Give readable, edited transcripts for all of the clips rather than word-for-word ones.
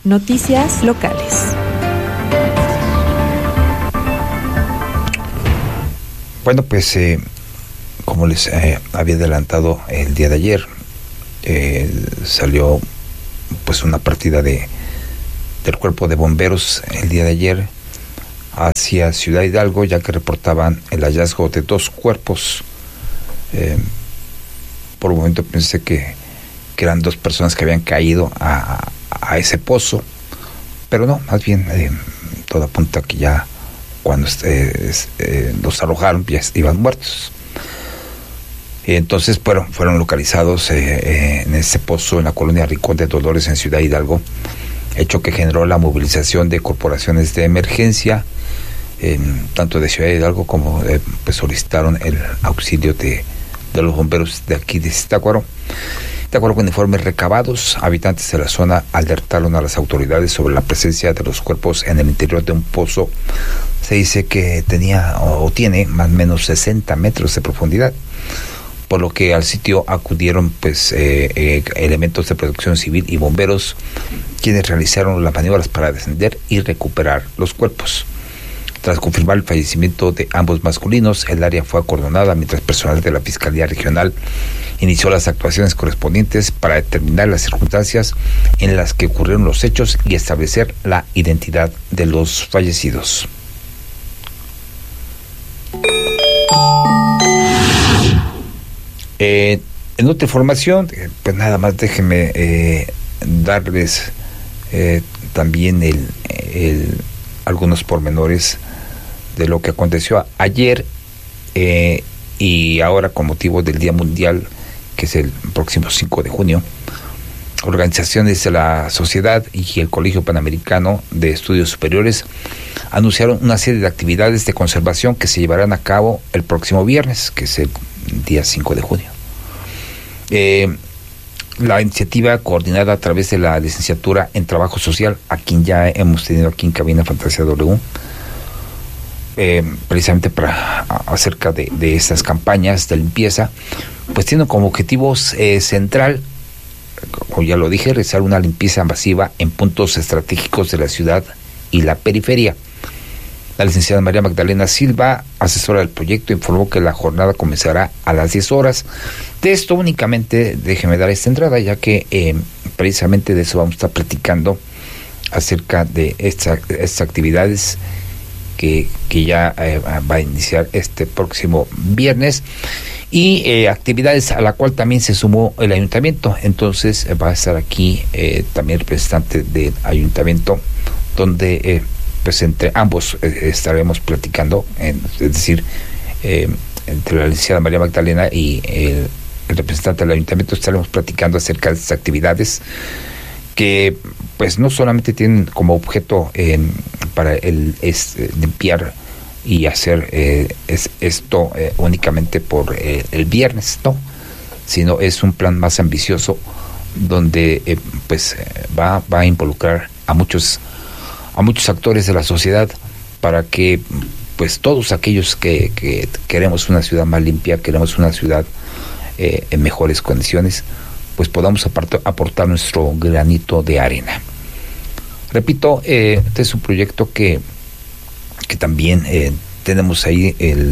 Noticias locales. Bueno, pues como les había adelantado el día de ayer, salió pues una partida del Cuerpo de Bomberos el día de ayer hacia Ciudad Hidalgo, ya que reportaban el hallazgo de 2 cuerpos. Por un momento pensé que eran 2 personas que habían caído a ese pozo, pero no, más bien todo apunta que ya cuando los arrojaron ya iban muertos. Entonces fueron localizados en ese pozo en la colonia Rincón de Dolores en Ciudad Hidalgo, hecho que generó la movilización de corporaciones de emergencia, tanto de Ciudad Hidalgo como pues solicitaron el auxilio de los bomberos de aquí de Zitácuaro. De acuerdo con informes recabados, habitantes de la zona alertaron a las autoridades sobre la presencia de los cuerpos en el interior de un pozo. Se dice que tenía o tiene más o menos 60 metros de profundidad, por lo que al sitio acudieron pues elementos de protección civil y bomberos, quienes realizaron las maniobras para descender y recuperar los cuerpos. Tras confirmar el fallecimiento de ambos masculinos, el área fue acordonada mientras personal de la Fiscalía Regional inició las actuaciones correspondientes para determinar las circunstancias en las que ocurrieron los hechos y establecer la identidad de los fallecidos. En otra información, pues nada más déjenme darles también algunos pormenores de lo que aconteció ayer y ahora con motivo del Día Mundial, que es el próximo 5 de junio. Organizaciones de la sociedad y el Colegio Panamericano de Estudios Superiores anunciaron una serie de actividades de conservación que se llevarán a cabo el próximo viernes, que es el día 5 de junio. La iniciativa, coordinada a través de la licenciatura en Trabajo Social, a quien ya hemos tenido aquí en Cabina Fantasía W, precisamente acerca de estas campañas de limpieza, pues tiene como objetivo central, como ya lo dije, realizar una limpieza masiva en puntos estratégicos de la ciudad y la periferia. La licenciada María Magdalena Silva, asesora del proyecto, informó que la jornada comenzará a las 10 horas. De esto únicamente déjeme dar esta entrada, ya que precisamente de eso vamos a estar platicando acerca de estas actividades que ya va a iniciar este próximo viernes, y actividades a la cual también se sumó el ayuntamiento. Entonces va a estar aquí también el representante del ayuntamiento, donde pues entre ambos estaremos platicando, es decir, entre la licenciada María Magdalena y el representante del ayuntamiento estaremos platicando acerca de estas actividades que pues no solamente tienen como objeto para limpiar y hacer esto únicamente por el viernes, no, sino es un plan más ambicioso donde pues va a involucrar a muchos actores de la sociedad para que pues todos aquellos que queremos una ciudad más limpia, queremos una ciudad en mejores condiciones, pues podamos aportar nuestro granito de arena. Repito, este es un proyecto que también tenemos ahí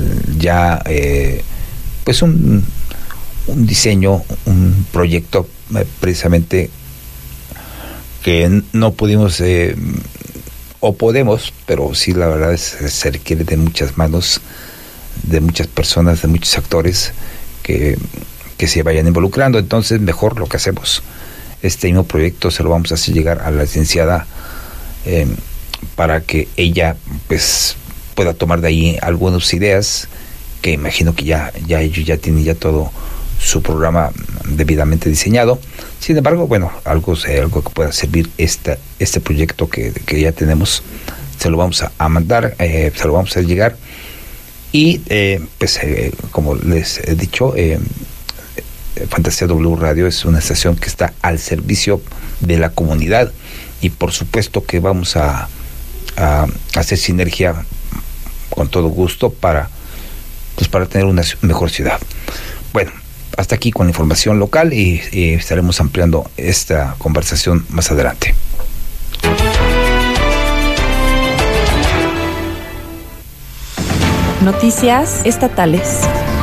pues un diseño, un proyecto precisamente que no pudimos o podemos, pero sí, la verdad se requiere de muchas manos, de muchas personas, de muchos actores que se vayan involucrando. Entonces mejor lo que hacemos, este mismo proyecto se lo vamos a hacer llegar a la licenciada para que ella pues pueda tomar de ahí algunas ideas, que imagino que ya ellos ya tienen ya todo su programa debidamente diseñado. Sin embargo, bueno, algo que pueda servir este proyecto que ya tenemos, se lo vamos a mandar, se lo vamos a hacer llegar. Y pues como les he dicho, Fantasía W Radio es una estación que está al servicio de la comunidad, y por supuesto que vamos a hacer sinergia con todo gusto para tener una mejor ciudad. Bueno, hasta aquí con la información local, y estaremos ampliando esta conversación más adelante. Noticias estatales.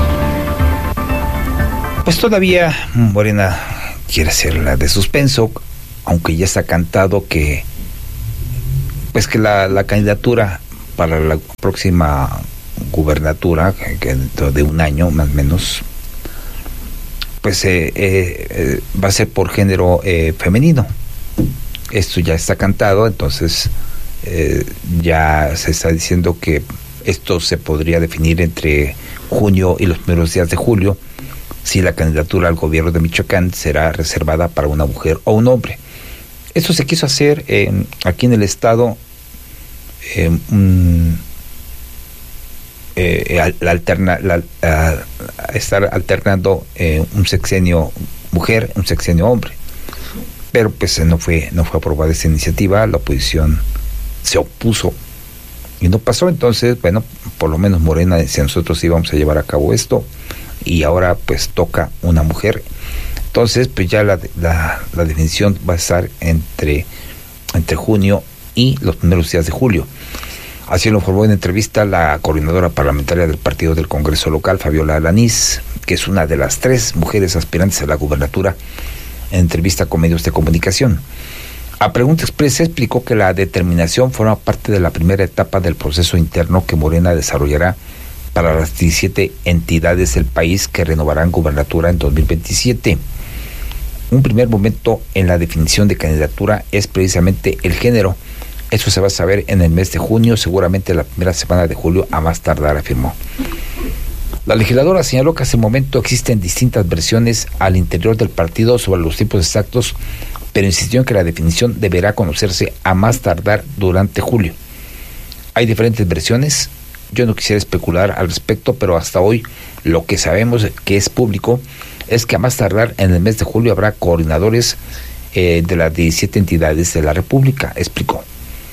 Pues todavía Morena quiere hacer la de suspenso, aunque ya está cantado que pues que la candidatura para la próxima gubernatura, que dentro de un año más o menos, pues va a ser por género femenino. Esto ya está cantado, entonces ya se está diciendo que esto se podría definir entre junio y los primeros días de julio, si la candidatura al gobierno de Michoacán será reservada para una mujer o un hombre. Esto se quiso hacer aquí en el estado, estar alternando un sexenio mujer, un sexenio hombre. Pero pues no fue aprobada esta iniciativa, la oposición se opuso y no pasó. Entonces, bueno, por lo menos Morena decía, nosotros íbamos a llevar a cabo esto, y ahora pues toca una mujer. Entonces pues ya la definición va a estar entre junio y los primeros días de julio. Así lo informó en entrevista la coordinadora parlamentaria del partido del Congreso local, Fabiola Alanís, que es una de las 3 mujeres aspirantes a la gubernatura, en entrevista con medios de comunicación. A pregunta expresa explicó que la determinación forma parte de la primera etapa del proceso interno que Morena desarrollará para las 17 entidades del país que renovarán gubernatura en 2027. Un primer momento en la definición de candidatura es precisamente el género. Eso se va a saber en el mes de junio, seguramente la primera semana de julio a más tardar, afirmó. La legisladora señaló que hasta el momento existen distintas versiones al interior del partido sobre los tiempos exactos, pero insistió en que la definición deberá conocerse a más tardar durante julio. Hay diferentes versiones. Yo no quisiera especular al respecto, pero hasta hoy lo que sabemos que es público es que a más tardar en el mes de julio habrá coordinadores de las 17 entidades de la República, explicó.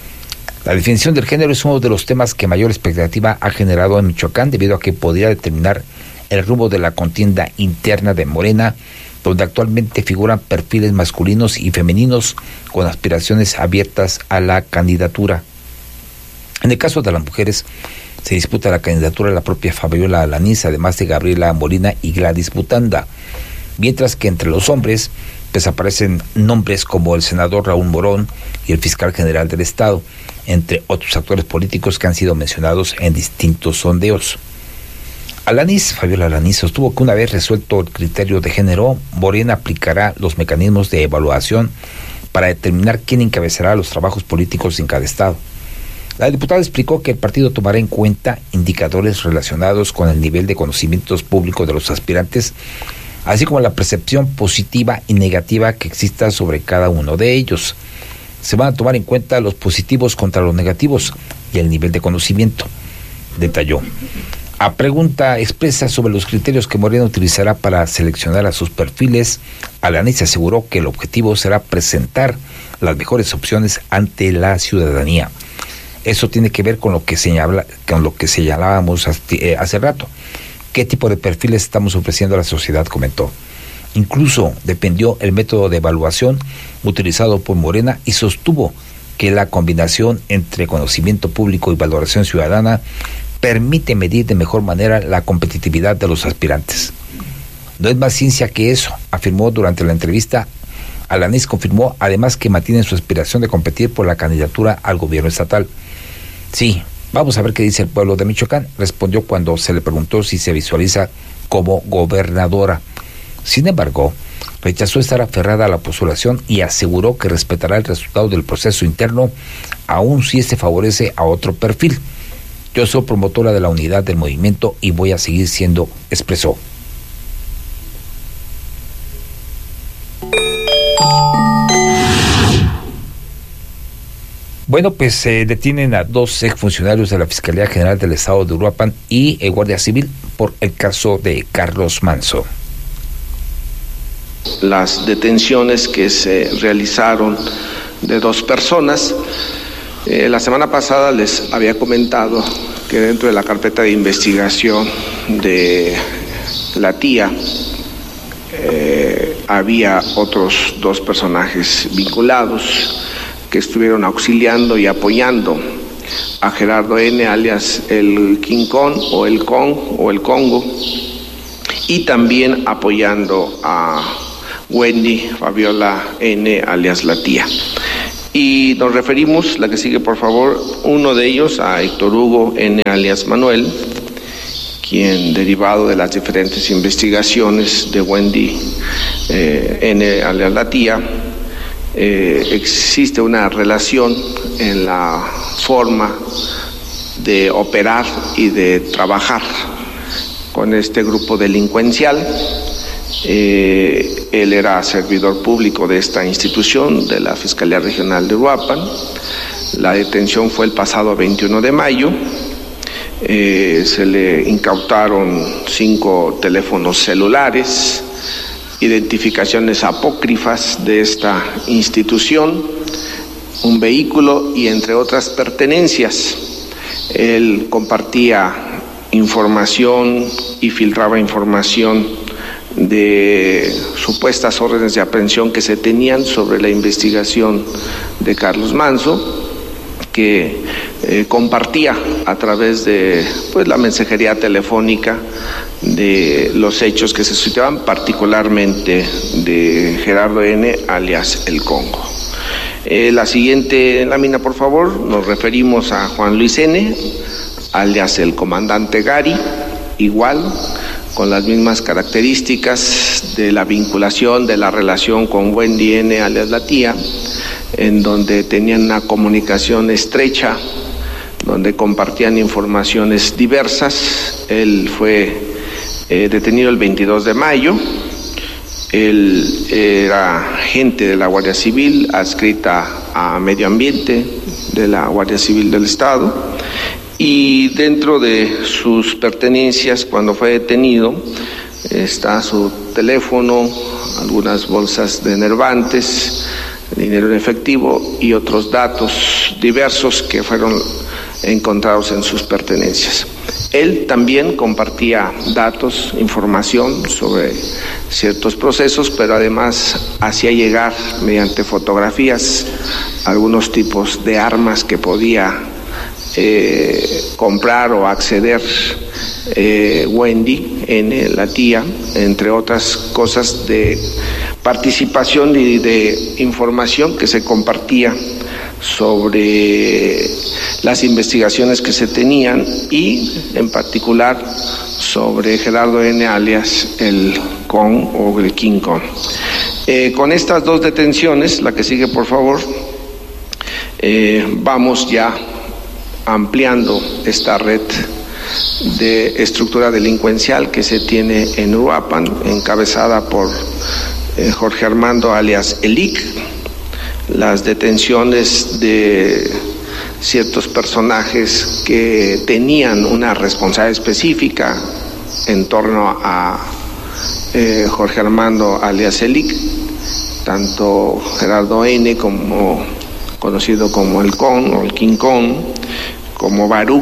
La definición del género es uno de los temas que mayor expectativa ha generado en Michoacán, debido a que podría determinar el rumbo de la contienda interna de Morena, donde actualmente figuran perfiles masculinos y femeninos con aspiraciones abiertas a la candidatura. En el caso de las mujeres, se disputa la candidatura de la propia Fabiola Alanís, además de Gabriela Molina y Gladys Butanda, mientras que entre los hombres pues aparecen nombres como el senador Raúl Morón y el fiscal general del estado, entre otros actores políticos que han sido mencionados en distintos sondeos. Fabiola Alanís sostuvo que una vez resuelto el criterio de género, Morena aplicará los mecanismos de evaluación para determinar quién encabezará los trabajos políticos en cada estado. La diputada explicó que el partido tomará en cuenta indicadores relacionados con el nivel de conocimientos públicos de los aspirantes, así como la percepción positiva y negativa que exista sobre cada uno de ellos. Se van a tomar en cuenta los positivos contra los negativos y el nivel de conocimiento, detalló. A pregunta expresa sobre los criterios que Morena utilizará para seleccionar a sus perfiles, Alanís aseguró que el objetivo será presentar las mejores opciones ante la ciudadanía. Eso tiene que ver con lo que señalábamos hace rato. ¿Qué tipo de perfiles estamos ofreciendo a la sociedad?, comentó. Incluso defendió el método de evaluación utilizado por Morena y sostuvo que la combinación entre conocimiento público y valoración ciudadana permite medir de mejor manera la competitividad de los aspirantes. No es más ciencia que eso, afirmó durante la entrevista. Alanís confirmó además que mantiene su aspiración de competir por la candidatura al gobierno estatal. Sí, vamos a ver qué dice el pueblo de Michoacán, respondió cuando se le preguntó si se visualiza como gobernadora. Sin embargo, rechazó estar aferrada a la postulación y aseguró que respetará el resultado del proceso interno, aun si este favorece a otro perfil. Yo soy promotora de la unidad del movimiento y voy a seguir siendo, expresó. Bueno, pues se detienen a 2 exfuncionarios de la Fiscalía General del Estado de Uruapan y Guardia Civil por el caso de Carlos Manzo. Las detenciones que se realizaron de 2 personas, la semana pasada les había comentado que dentro de la carpeta de investigación de la tía había otros 2 personajes vinculados que estuvieron auxiliando y apoyando a Gerardo N., alias el King Kong o el Kong o el Congo, y también apoyando a Wendy Fabiola N., alias la tía. Y nos referimos, la que sigue por favor, uno de ellos a Héctor Hugo N., alias Manuel, quien, derivado de las diferentes investigaciones de Wendy N., alias la tía, existe una relación en la forma de operar y de trabajar con este grupo delincuencial. Él era servidor público de esta institución, de la Fiscalía Regional de Uruapan. La detención fue el pasado 21 de mayo. Se le incautaron 5 teléfonos celulares, identificaciones apócrifas de esta institución, un vehículo y entre otras pertenencias. Él compartía información y filtraba información de supuestas órdenes de aprehensión que se tenían sobre la investigación de Carlos Manzo, que compartía a través de la mensajería telefónica de los hechos que se suscitaban, particularmente de Gerardo N., alias el Congo. La siguiente lámina, por favor. Nos referimos a Juan Luis N., alias el comandante Gary, igual, con las mismas características de la vinculación, de la relación con Wendy N., alias la tía, en donde tenían una comunicación estrecha, donde compartían informaciones diversas. Él fue detenido el 22 de mayo. Él era agente de la Guardia Civil, adscrita a Medio Ambiente de la Guardia Civil del Estado, y dentro de sus pertenencias, cuando fue detenido, está su teléfono, algunas bolsas de enervantes, dinero en efectivo y otros datos diversos que fueron encontrados en sus pertenencias. Él también compartía datos, información sobre ciertos procesos, pero además hacía llegar mediante fotografías algunos tipos de armas que podía comprar o acceder Wendy N., la tía, entre otras cosas de participación y de información que se compartía sobre las investigaciones que se tenían, y en particular sobre Gerardo N., alias el Kong o el King Kong. Con estas 2 detenciones, la que sigue por favor, vamos ya ampliando esta red de estructura delincuencial que se tiene en Uruapan, encabezada por Jorge Armando alias Elic. Las detenciones de ciertos personajes que tenían una responsabilidad específica en torno a Jorge Armando alias Elic, tanto Gerardo N., como conocido como el Kong o el King Kong, como Baruch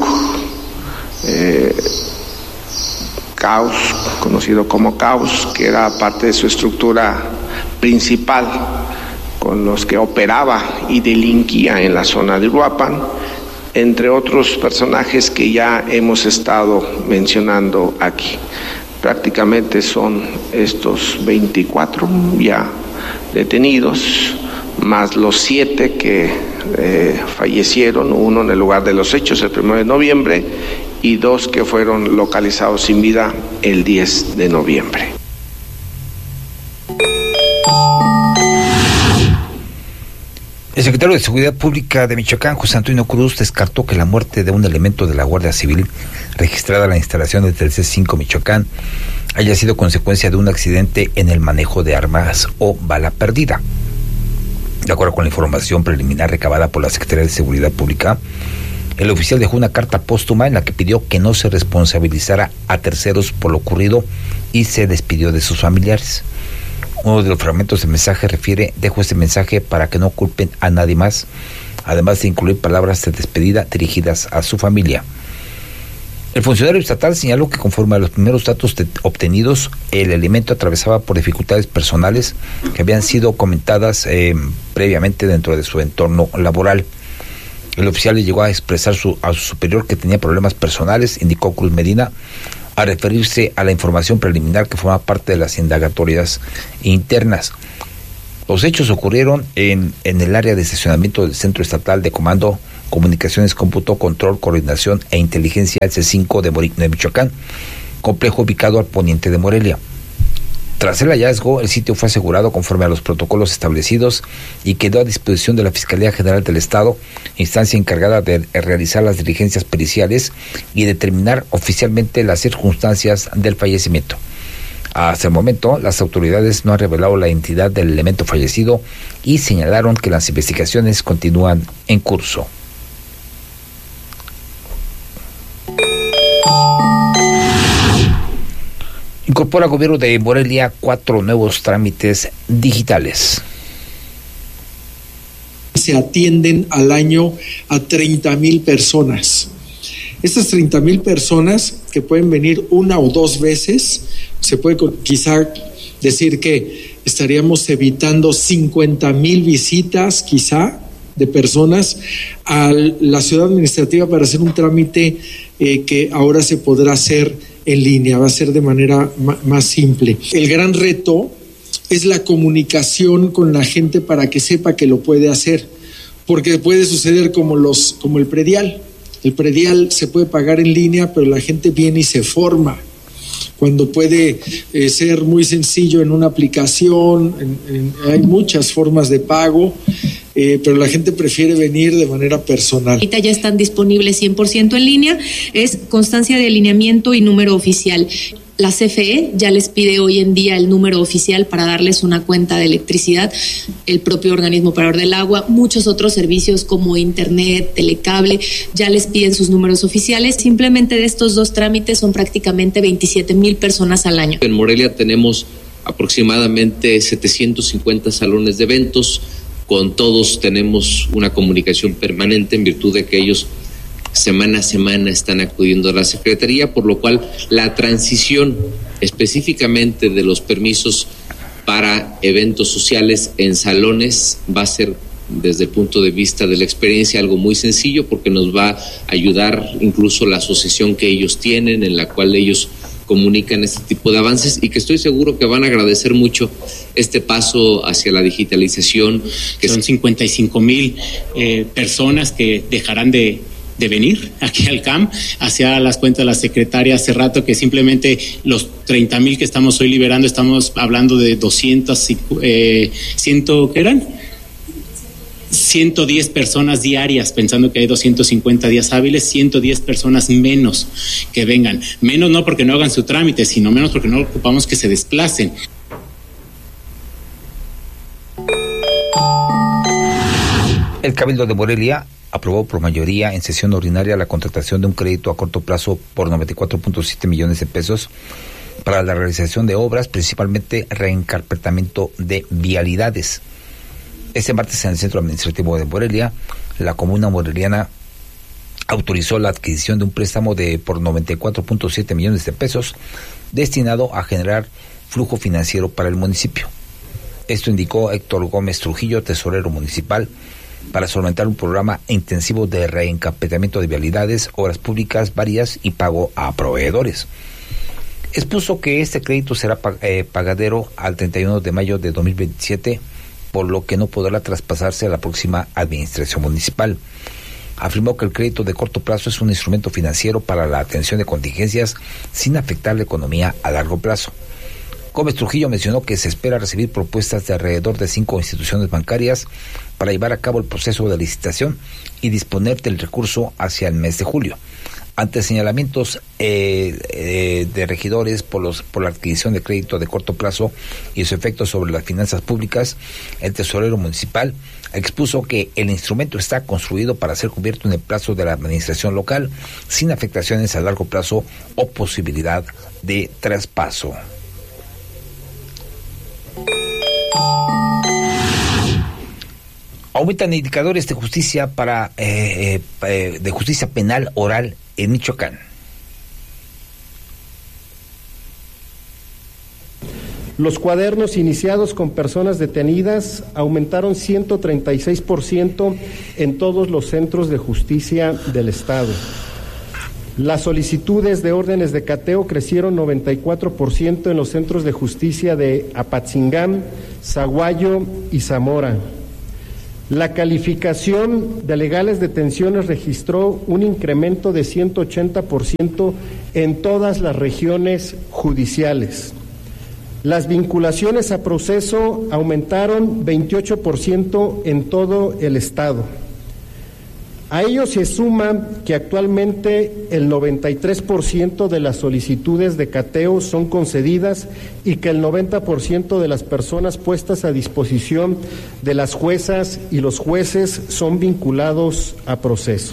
Caos, conocido como Caos, que era parte de su estructura principal con los que operaba y delinquía en la zona de Uruapan, entre otros personajes que ya hemos estado mencionando aquí. Prácticamente son estos 24 ya detenidos, más los 7 que fallecieron, uno en el lugar de los hechos el 1 de noviembre y 2 que fueron localizados sin vida el 10 de noviembre. El secretario de Seguridad Pública de Michoacán, José Antonio Cruz, descartó que la muerte de un elemento de la Guardia Civil registrada en la instalación de Telcel 5 Michoacán haya sido consecuencia de un accidente en el manejo de armas o bala perdida. De acuerdo con la información preliminar recabada por la Secretaría de Seguridad Pública, el oficial dejó una carta póstuma en la que pidió que no se responsabilizara a terceros por lo ocurrido y se despidió de sus familiares. Uno de los fragmentos del mensaje refiere: dejo este mensaje para que no culpen a nadie más, además de incluir palabras de despedida dirigidas a su familia. El funcionario estatal señaló que conforme a los primeros datos obtenidos, el elemento atravesaba por dificultades personales que habían sido comentadas previamente dentro de su entorno laboral. El oficial le llegó a expresar a su superior que tenía problemas personales, indicó Cruz Medina, a referirse a la información preliminar que forma parte de las indagatorias internas. Los hechos ocurrieron en el área de estacionamiento del Centro Estatal de Comando, Comunicaciones, Cómputo, Control, Coordinación e Inteligencia, el C5 de Michoacán, complejo ubicado al poniente de Morelia. Tras el hallazgo, el sitio fue asegurado conforme a los protocolos establecidos y quedó a disposición de la Fiscalía General del Estado, instancia encargada de realizar las diligencias periciales y determinar oficialmente las circunstancias del fallecimiento. Hasta el momento, las autoridades no han revelado la identidad del elemento fallecido y señalaron que las investigaciones continúan en curso. Incorpora Gobierno de Morelia 4 nuevos trámites digitales. Se atienden al año a 30,000 personas. Estas 30,000 personas que pueden venir una o dos veces, se puede quizá decir que estaríamos evitando 50,000 visitas quizá de personas a la ciudad administrativa para hacer un trámite que ahora se podrá hacer en línea, va a ser de manera más simple. El gran reto es la comunicación con la gente para que sepa que lo puede hacer, porque puede suceder como el predial. El predial se puede pagar en línea, pero la gente viene y se forma. Cuando puede ser muy sencillo en una aplicación, hay muchas formas de pago, pero la gente prefiere venir de manera personal. Ahorita ya están disponibles 100% en línea, es constancia de alineamiento y número oficial. La CFE ya les pide hoy en día el número oficial para darles una cuenta de electricidad, el propio organismo operador del agua, muchos otros servicios como internet, telecable, ya les piden sus números oficiales. Simplemente de estos dos trámites son prácticamente 27,000 personas al año. En Morelia tenemos aproximadamente 750 salones de eventos, con todos tenemos una comunicación permanente en virtud de que ellos semana a semana están acudiendo a la Secretaría, por lo cual la transición específicamente de los permisos para eventos sociales en salones va a ser, desde el punto de vista de la experiencia, algo muy sencillo, porque nos va a ayudar incluso la asociación que ellos tienen, en la cual ellos comunican este tipo de avances, y que estoy seguro que van a agradecer mucho este paso hacia la digitalización. Que son 55,000 personas que dejarán de venir aquí al CAM, hacia las cuentas de la secretaria hace rato, que simplemente los 30,000 que estamos hoy liberando, estamos hablando de 110 personas diarias, pensando que hay 250 días hábiles, 110 personas menos que vengan. Menos no porque no hagan su trámite, sino menos porque no ocupamos que se desplacen. El Cabildo de Morelia aprobó por mayoría en sesión ordinaria la contratación de un crédito a corto plazo por 94.7 millones de pesos para la realización de obras, principalmente reencarpetamiento de vialidades. Este martes en el Centro Administrativo de Morelia, la comuna moreliana autorizó la adquisición de un préstamo por 94.7 millones de pesos destinado a generar flujo financiero para el municipio. Esto indicó Héctor Gómez Trujillo, tesorero municipal, para solventar un programa intensivo de reencarpetamiento de vialidades, obras públicas varias y pago a proveedores. Expuso que este crédito será pagadero al 31 de mayo de 2027, por lo que no podrá traspasarse a la próxima administración municipal. Afirmó que el crédito de corto plazo es un instrumento financiero para la atención de contingencias sin afectar la economía a largo plazo. Gómez Trujillo mencionó que se espera recibir propuestas de alrededor de 5 instituciones bancarias para llevar a cabo el proceso de licitación y disponer del recurso hacia el mes de julio. Ante señalamientos de regidores por la adquisición de crédito de corto plazo y su efecto sobre las finanzas públicas, el tesorero municipal expuso que el instrumento está construido para ser cubierto en el plazo de la administración local, sin afectaciones a largo plazo o posibilidad de traspaso. Aumentan indicadores de justicia de justicia penal oral en Michoacán. Los cuadernos iniciados con personas detenidas aumentaron 136% en todos los centros de justicia del Estado. Las solicitudes de órdenes de cateo crecieron 94% en los centros de justicia de Apatzingán, Zaguayo y Zamora. La calificación de legales detenciones registró un incremento de 180% en todas las regiones judiciales. Las vinculaciones a proceso aumentaron 28% en todo el Estado. A ello se suma que actualmente el 93% de las solicitudes de cateo son concedidas y que el 90% de las personas puestas a disposición de las juezas y los jueces son vinculados a proceso.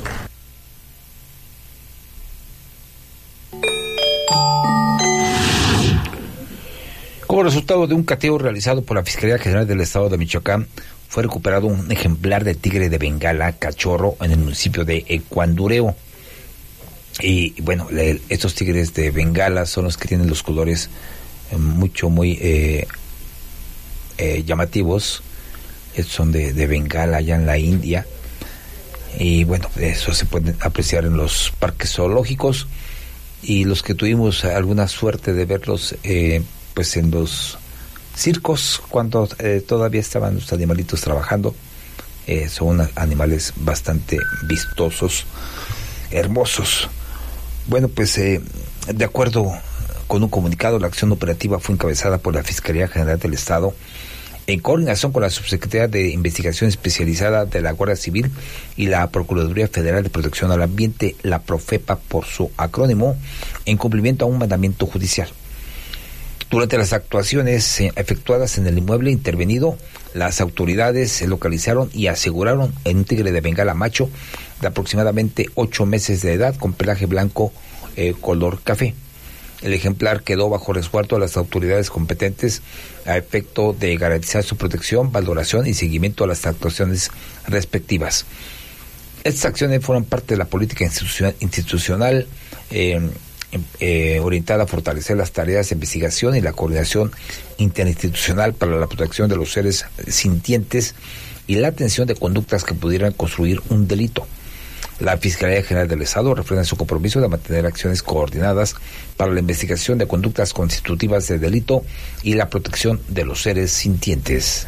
Como resultado de un cateo realizado por la Fiscalía General del Estado de Michoacán, fue recuperado un ejemplar de tigre de Bengala cachorro en el municipio de Ecuandureo. Y bueno, estos tigres de Bengala son los que tienen los colores muy llamativos. Son de Bengala, allá en la India. Y bueno, eso se puede apreciar en los parques zoológicos. Y los que tuvimos alguna suerte de verlos pues en los circos, cuando todavía estaban los animalitos trabajando, son animales bastante vistosos, hermosos. Bueno, pues de acuerdo con un comunicado, la acción operativa fue encabezada por la Fiscalía General del Estado en coordinación con la Subsecretaría de Investigación Especializada de la Guardia Civil y la Procuraduría Federal de Protección al Ambiente, la Profepa por su acrónimo, en cumplimiento a un mandamiento judicial. Durante las actuaciones efectuadas en el inmueble intervenido, las autoridades se localizaron y aseguraron en un tigre de Bengala macho de aproximadamente 8 meses de edad con pelaje blanco color café. El ejemplar quedó bajo resguardo a las autoridades competentes a efecto de garantizar su protección, valoración y seguimiento a las actuaciones respectivas. Estas acciones fueron parte de la política institucional orientada a fortalecer las tareas de investigación y la coordinación interinstitucional para la protección de los seres sintientes y la atención de conductas que pudieran construir un delito. La Fiscalía General del Estado refrenda su compromiso de mantener acciones coordinadas para la investigación de conductas constitutivas de delito y la protección de los seres sintientes.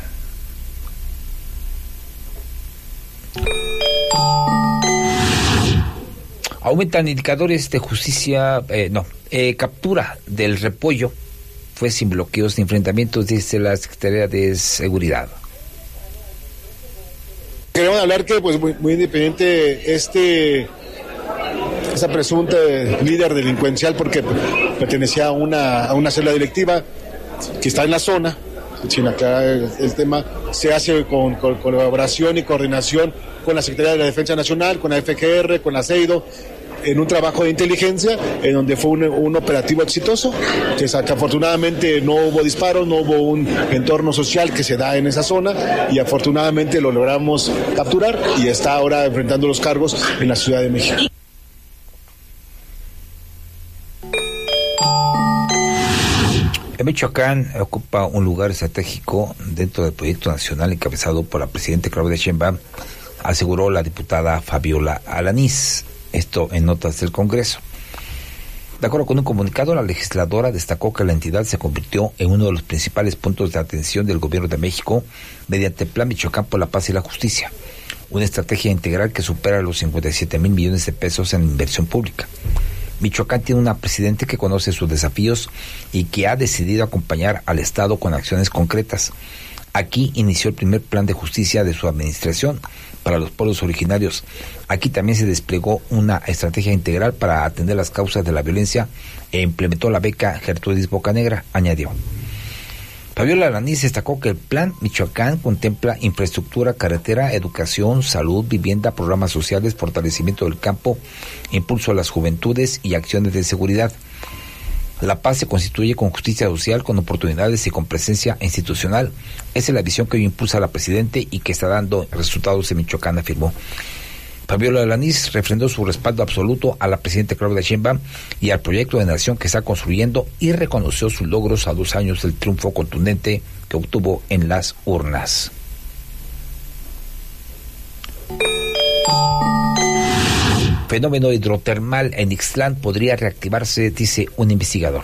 Aumentan indicadores de justicia, captura del repollo fue sin bloqueos ni enfrentamientos, dice la Secretaría de Seguridad. Queremos hablar que pues muy independiente esa presunta líder delincuencial, porque pertenecía a una célula delictiva que está en la zona, sin aclarar el tema, se hace con colaboración y coordinación con la Secretaría de la Defensa Nacional, con la FGR, con la CEIDO, en un trabajo de inteligencia, en donde fue un operativo exitoso, que afortunadamente no hubo disparos, no hubo un entorno social que se da en esa zona, y afortunadamente lo logramos capturar y está ahora enfrentando los cargos en la Ciudad de México. Michoacán ocupa un lugar estratégico dentro del proyecto nacional encabezado por la presidenta Claudia Sheinbaum, aseguró la diputada Fabiola Alanís. Esto en notas del Congreso. De acuerdo con un comunicado, la legisladora destacó que la entidad se convirtió en uno de los principales puntos de atención del Gobierno de México mediante el Plan Michoacán por la Paz y la Justicia, una estrategia integral que supera los 57,000 millones de pesos en inversión pública. Michoacán tiene una presidenta que conoce sus desafíos y que ha decidido acompañar al Estado con acciones concretas. Aquí inició el primer plan de justicia de su administración para los pueblos originarios. Aquí también se desplegó una estrategia integral para atender las causas de la violencia e implementó la beca Gertrudis Bocanegra, añadió. Fabiola Alanís destacó que el Plan Michoacán contempla infraestructura, carretera, educación, salud, vivienda, programas sociales, fortalecimiento del campo, impulso a las juventudes y acciones de seguridad. La paz se constituye con justicia social, con oportunidades y con presencia institucional. Esa es la visión que hoy impulsa la Presidenta y que está dando resultados en Michoacán, afirmó. Fabiola Alanís refrendó su respaldo absoluto a la presidenta Claudia Sheinbaum y al proyecto de nación que está construyendo y reconoció sus logros a 2 años del triunfo contundente que obtuvo en las urnas. Fenómeno hidrotermal en Ixtlán podría reactivarse, dice un investigador.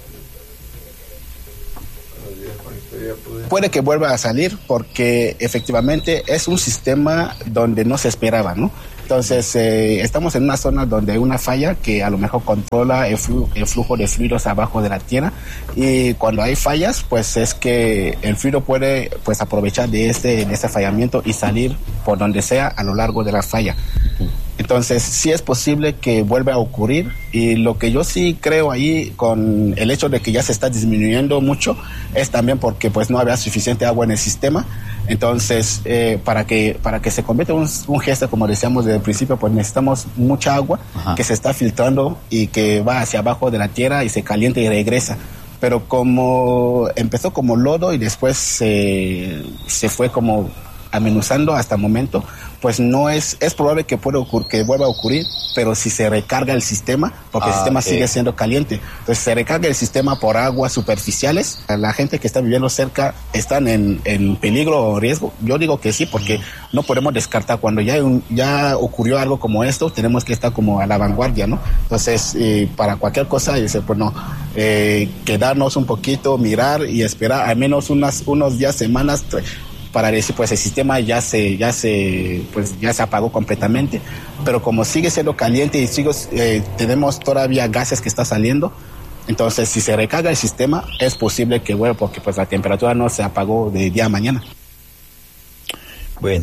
Puede que vuelva a salir porque efectivamente es un sistema donde no se esperaba, ¿no? Entonces, estamos en una zona donde hay una falla que a lo mejor controla el flujo de fluidos abajo de la tierra, y cuando hay fallas, pues es que el fluido puede pues aprovechar de este fallamiento y salir por donde sea a lo largo de la falla. Entonces, sí es posible que vuelva a ocurrir, y lo que yo sí creo ahí con el hecho de que ya se está disminuyendo mucho es también porque pues no había suficiente agua en el sistema. Entonces, para que se convierta en un gesto, como decíamos desde el principio, pues necesitamos mucha agua. Ajá. Que se está filtrando y que va hacia abajo de la tierra y se calienta y regresa. Pero como empezó como lodo y después se fue como amenuzando hasta el momento, pues no es probable que vuelva a ocurrir, pero si se recarga el sistema, porque el sistema sigue siendo caliente, entonces se recarga el sistema por aguas superficiales, la gente que está viviendo cerca están en peligro o riesgo. Yo digo que sí, porque no podemos descartar cuando ya ocurrió algo como esto, tenemos que estar como a la vanguardia, ¿no? Entonces, para cualquier cosa, pues no, quedarnos un poquito, mirar y esperar al menos unos días, semanas, para decir pues el sistema ya se apagó completamente, pero como sigue siendo caliente y tenemos todavía gases que está saliendo, entonces si se recarga el sistema es posible que vuelva, porque pues la temperatura no se apagó de día a mañana. Bueno,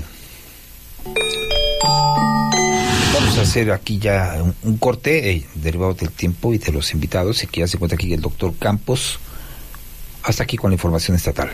vamos a hacer aquí ya un corte derivado del tiempo y de los invitados, y que ya se encuentra aquí el doctor Campos. Hasta aquí con la información estatal.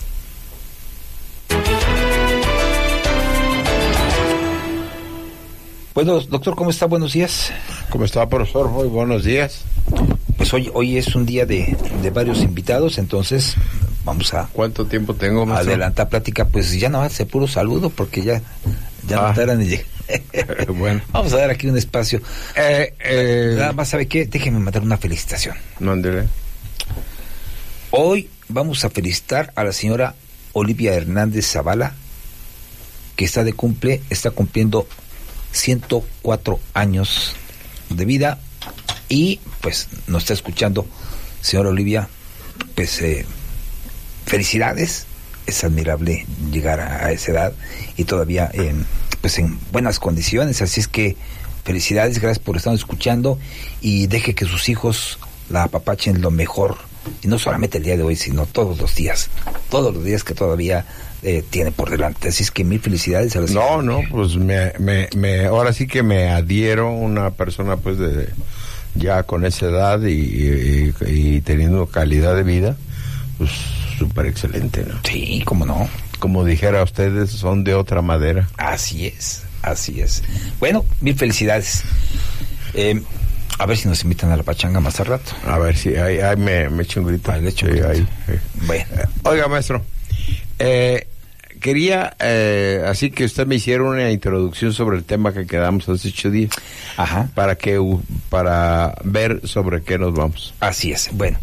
Bueno, doctor, ¿cómo está? Buenos días. ¿Cómo está, profesor? Muy buenos días. Pues hoy es un día de varios invitados, entonces vamos a... ¿Cuánto tiempo tengo, maestro? Adelantar plática, pues ya no hace puro saludo, porque ya no tardan en llegar. Bueno. Vamos a dar aquí un espacio. Nada más, ¿sabe qué? Déjeme mandar una felicitación. Mándele. Hoy vamos a felicitar a la señora Olivia Hernández Zavala, que está cumpliendo 104 años de vida, y pues nos está escuchando. Señora Olivia, pues felicidades. Es admirable llegar a esa edad y todavía en buenas condiciones, así es que felicidades, gracias por estarnos escuchando, y deje que sus hijos la apapachen lo mejor, y no solamente el día de hoy, sino todos los días que todavía tiene por delante. Así es que mil felicidades a la señora. No, pues me ahora sí que me adhiero, una persona pues ya con esa edad y teniendo calidad de vida, pues súper excelente, ¿no? Sí, cómo no. Como dijera ustedes, son de otra madera. Así es. Bueno, mil felicidades. A ver si nos invitan a la pachanga más al rato. A ver si ahí me echo un grito. Le echo un grito. Ahí. Bueno. Oiga, maestro, quería, así que usted me hiciera una introducción sobre el tema que quedamos hace 8 días. Ajá. Para ver sobre qué nos vamos. Así es. Bueno.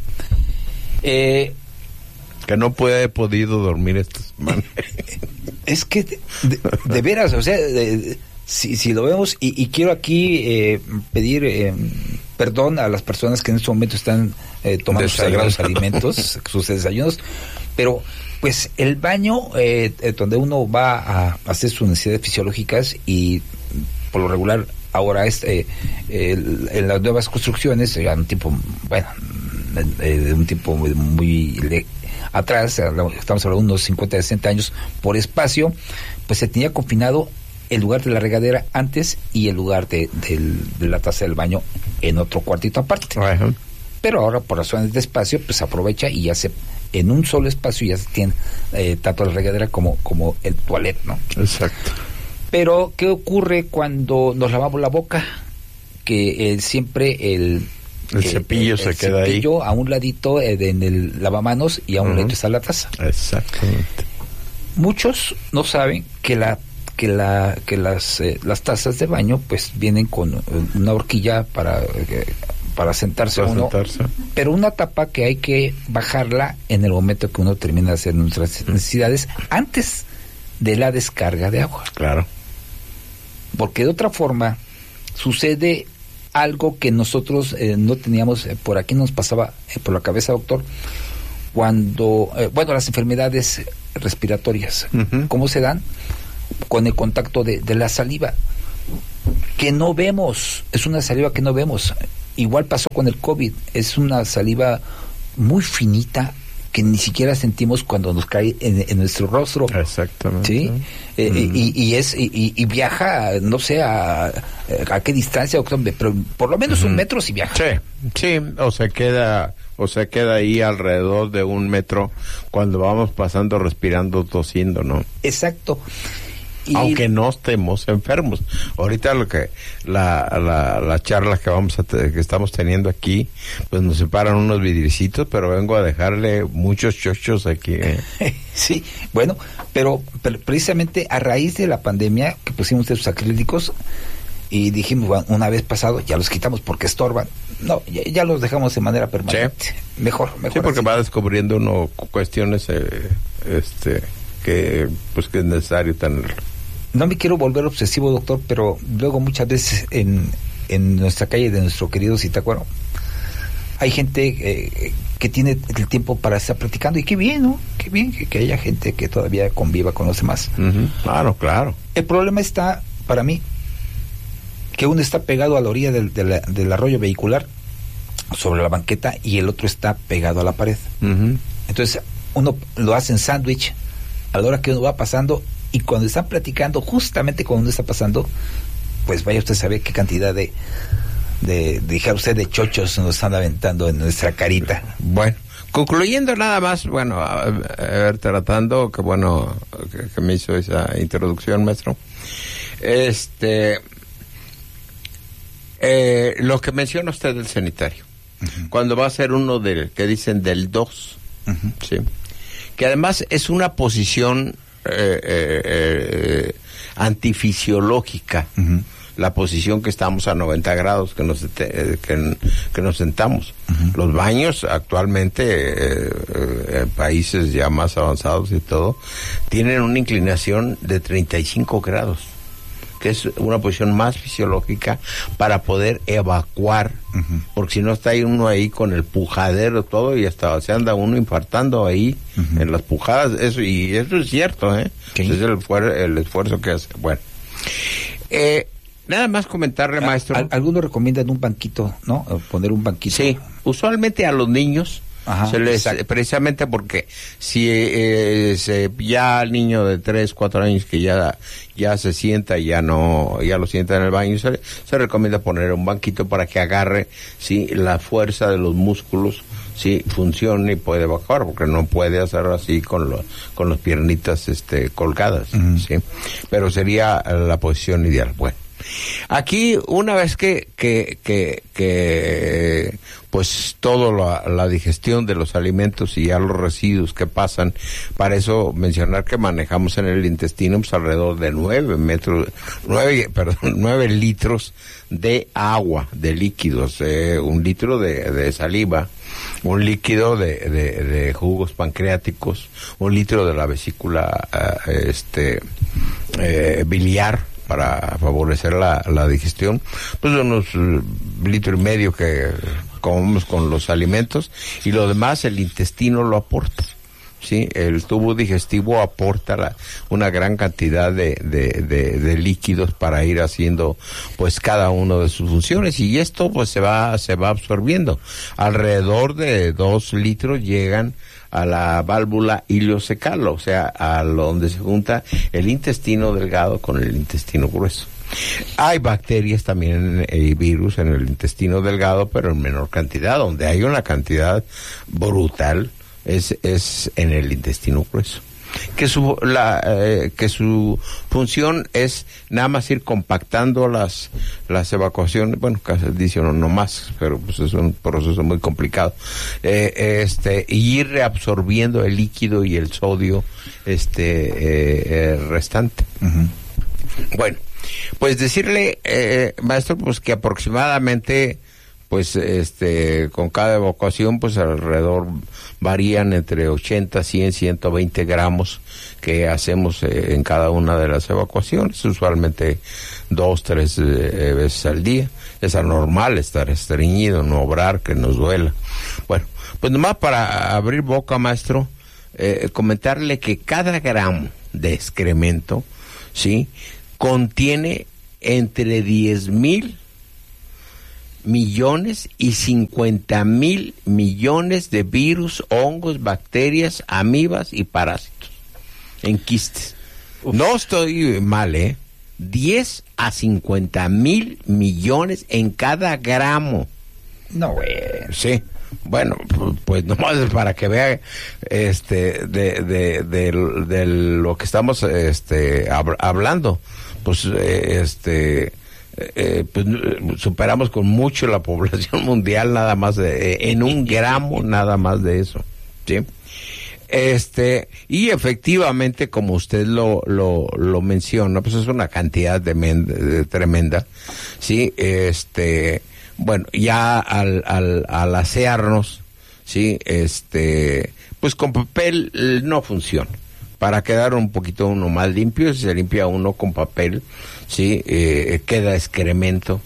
Que no he podido dormir esta semana. Es que de veras, o sea, si lo vemos, y quiero aquí pedir perdón a las personas que en este momento están tomando sus sagrados alimentos, sus desayunos, pero pues el baño donde uno va a hacer sus necesidades fisiológicas, y por lo regular ahora en las nuevas construcciones, ya un tiempo, de un tiempo muy atrás, estamos hablando de unos 50, 60 años por espacio, pues se tenía confinado el lugar de la regadera antes y el lugar de la taza del baño en otro cuartito aparte. Uh-huh. Pero ahora, por razones de espacio, pues aprovecha y ya en un solo espacio ya se tiene tanto la regadera como el toilet, ¿no? Exacto. Pero, ¿qué ocurre cuando nos lavamos la boca? Que siempre el cepillo se queda ahí. A un ladito en el lavamanos, y a un ladito está la taza. Exactamente. Muchos no saben que que las tazas de baño pues vienen con una horquilla para sentarse uno, pero una tapa que hay que bajarla en el momento que uno termina de hacer nuestras necesidades antes de la descarga de agua. Claro. Porque de otra forma sucede algo que nosotros no teníamos, por aquí nos pasaba por la cabeza, doctor, cuando, las enfermedades respiratorias, ¿cómo se dan? Con el contacto de la saliva, que no vemos, es una saliva que no vemos. Igual pasó con el COVID, es una saliva muy finita que ni siquiera sentimos cuando nos cae en nuestro rostro. Exactamente. ¿Sí? Y viaja, no sé a qué distancia, doctor, pero por lo menos 1 metro sí viaja. Sí, o se queda ahí alrededor de 1 metro cuando vamos pasando, respirando, tosiendo, ¿no? Exacto. Aunque no estemos enfermos. Ahorita la charla que estamos teniendo aquí, pues nos separan unos vidricitos, pero vengo a dejarle muchos chochos aquí. Sí, bueno, pero precisamente a raíz de la pandemia que pusimos esos acrílicos y dijimos, bueno, una vez pasado ya los quitamos porque estorban. No, ya los dejamos de manera permanente. Sí. Mejor. Sí, porque así va descubriendo uno cuestiones que es necesario tenerlo. No me quiero volver obsesivo, doctor, pero luego muchas veces en nuestra calle de nuestro querido Zitácuaro hay gente que tiene el tiempo para estar platicando, y qué bien, ¿no? Qué bien que haya gente que todavía conviva con los demás. Claro. El problema está, para mí, que uno está pegado a la orilla del arroyo vehicular sobre la banqueta y el otro está pegado a la pared. Entonces uno lo hace en sándwich a la hora que uno va pasando, y cuando están platicando, justamente cuando uno está pasando, pues vaya usted a saber qué cantidad de chochos nos están aventando en nuestra carita. Bueno, concluyendo nada más, tratando, que me hizo esa introducción, maestro. Lo que menciona usted del sanitario, cuando va a ser uno que dicen del 2, ¿sí? Que además es una posición antifisiológica, la posición que estamos a 90 grados que nos sentamos. Los baños actualmente en países ya más avanzados y todo tienen una inclinación de 35 grados, que es una posición más fisiológica para poder evacuar, porque si no está uno ahí con el pujadero todo y hasta se anda uno infartando ahí en las pujadas, eso es cierto, sí. Es el esfuerzo que hace. Bueno, nada más comentarle, maestro. Algunos recomiendan un banquito, ¿no? Poner un banquito. Sí, usualmente a los niños precisamente porque si ya al niño de 3, 4 años que ya se sienta y ya lo sienta en el baño, se recomienda poner un banquito para que agarre la fuerza de los músculos, funcione y puede bajar, porque no puede hacerlo así con las piernitas colgadas, ¿sí? Pero sería la posición ideal. Bueno, aquí una vez que pues toda la digestión de los alimentos y ya los residuos que pasan, para eso mencionar que manejamos en el intestino pues alrededor de 9 litros de agua, de líquidos, 1 litro de saliva, 1 líquido de jugos pancreáticos, 1 litro de la vesícula biliar, para favorecer la digestión, pues unos 1,5 litros que comemos con los alimentos, y lo demás el intestino lo aporta, ¿sí? El tubo digestivo aporta una gran cantidad de líquidos para ir haciendo pues cada uno de sus funciones, y esto pues se va absorbiendo. Alrededor de 2 litros llegan a la válvula ileocecal, o sea, a donde se junta el intestino delgado con el intestino grueso. Hay bacterias también y virus en el intestino delgado, pero en menor cantidad. Donde hay una cantidad brutal es en el intestino grueso. Que su función es nada más ir compactando las evacuaciones, bueno, casi dice uno no más, pero pues es un proceso muy complicado, y ir reabsorbiendo el líquido y el sodio restante. Bueno, pues decirle, maestro, pues que aproximadamente, pues con cada evacuación, pues alrededor varían entre 80, 100, 120 gramos que hacemos en cada una de las evacuaciones, usualmente 2, 3 veces al día. Es anormal estar estreñido, no obrar, que nos duela. Bueno, pues nomás para abrir boca, maestro, comentarle que cada gramo de excremento, ¿sí?, contiene entre 10,000 millones y 50,000 millones de virus, hongos, bacterias, amibas y parásitos en quistes. No estoy mal, 10 a 50,000 millones en cada gramo. No, güey. Sí. Bueno, pues nomás para que vea de lo que estamos hablando, pues pues superamos con mucho la población mundial, nada más en un gramo nada más de eso, ¿sí? Y efectivamente, como usted lo menciona, pues es una cantidad tremenda, ¿sí? Bueno, ya al asearnos, ¿sí? Pues con papel no funciona. Para quedar un poquito uno más limpio, si se limpia uno con papel, ¿sí? Queda excremento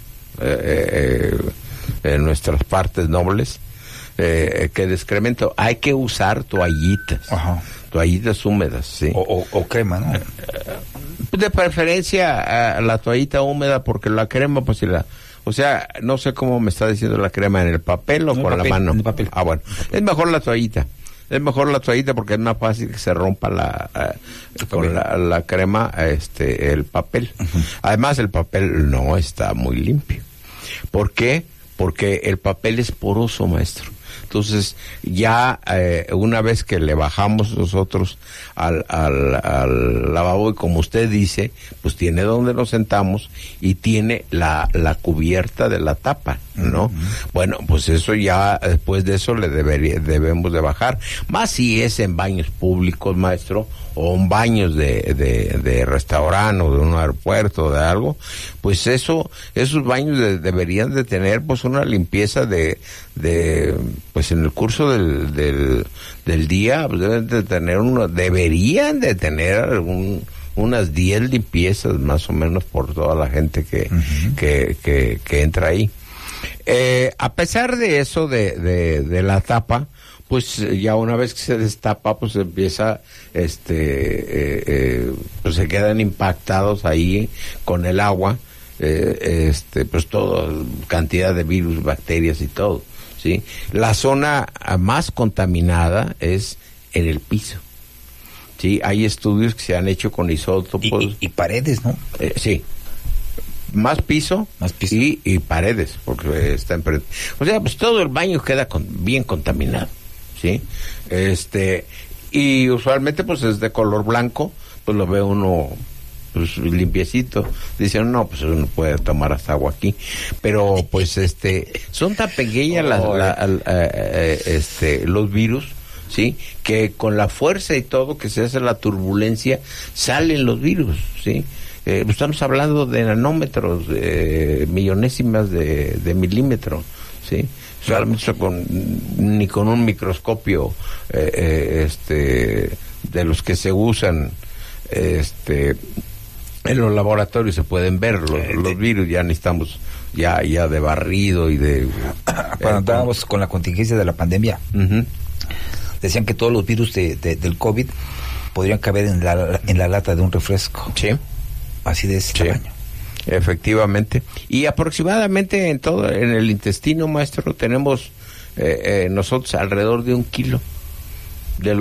en nuestras partes nobles, queda excremento. Hay que usar toallitas, toallitas húmedas, ¿sí? O crema, ¿no? De preferencia la toallita húmeda, porque la crema, pues si o sea, no sé cómo me está diciendo la crema, ¿en el papel o con la mano? En el papel. Ah, bueno. Es mejor la toallita. Es mejor la toallita porque es más fácil que se rompa con la crema el papel. Uh-huh. Además, el papel no está muy limpio. ¿Por qué? Porque el papel es poroso, maestro. Entonces, ya una vez que le bajamos nosotros al lavabo, y como usted dice, pues tiene donde nos sentamos y tiene la cubierta de la tapa, ¿no? Uh-huh. Bueno, pues eso ya, después de eso debemos de bajar. Más si es en baños públicos, maestro, o en baños de restaurante o de un aeropuerto o de algo, pues esos baños deberían de tener pues una limpieza pues en el curso del día, pues deberían de tener unas 10 limpiezas más o menos por toda la gente que entra ahí. A pesar de eso de la tapa, pues ya una vez que se destapa, pues empieza, pues se quedan impactados ahí con el agua, pues toda cantidad de virus, bacterias y todo, ¿sí? La zona más contaminada es en el piso, ¿sí? Hay estudios que se han hecho con isótopos. Y paredes, ¿no? Sí. Más piso y paredes, porque está enfrente. O sea, pues todo el baño queda bien contaminado, ¿sí? Y usualmente pues es de color blanco, pues lo ve uno pues limpiecito. Dicen, no, pues uno puede tomar hasta agua aquí. Pero pues son tan pequeñas los virus, ¿sí? Que con la fuerza y todo que se hace la turbulencia, salen los virus, ¿sí? Estamos hablando de nanómetros, millonésimas de milímetro, ¿sí? Solamente ni con un microscopio de los que se usan en los laboratorios se pueden ver los virus. Ya necesitamos ya de barrido y de cuando andábamos con la contingencia de la pandemia, uh-huh, decían que todos los virus del COVID podrían caber en la lata de un refresco. Sí. Así de ese tamaño. Efectivamente. Y aproximadamente en el intestino, maestro, tenemos nosotros alrededor de 1 kilo de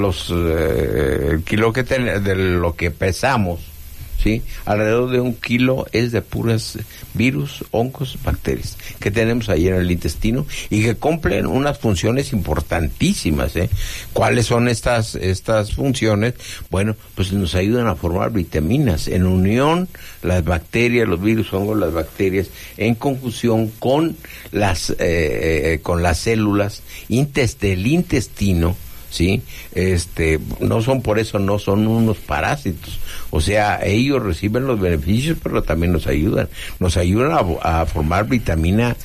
de lo que pesamos, ¿sí? Alrededor de 1 kilo es de puras virus, hongos, bacterias que tenemos ahí en el intestino y que cumplen unas funciones importantísimas, ¿eh? ¿Cuáles son estas funciones? Bueno, pues nos ayudan a formar vitaminas en unión, las bacterias, los virus, hongos, las bacterias, en conjunción con las células del intestino, ¿sí? No son por eso, no son unos parásitos. O sea, ellos reciben los beneficios, pero también nos ayudan a formar vitaminas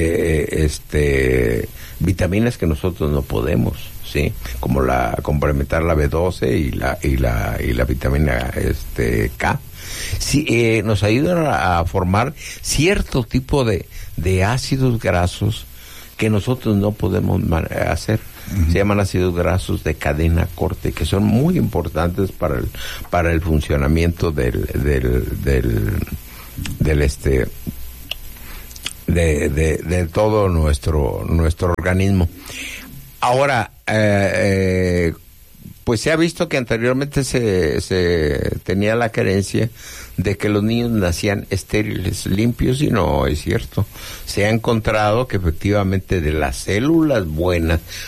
que nosotros no podemos, ¿sí? Como complementar la B12 y la vitamina K. Sí, nos ayudan a formar cierto tipo de ácidos grasos que nosotros no podemos hacer. Se llaman ácidos grasos de cadena corta, que son muy importantes para el funcionamiento de todo nuestro organismo. Ahora, pues se ha visto que anteriormente se tenía la creencia de que los niños nacían estériles, limpios, y no es cierto. Se ha encontrado que efectivamente de las células buenas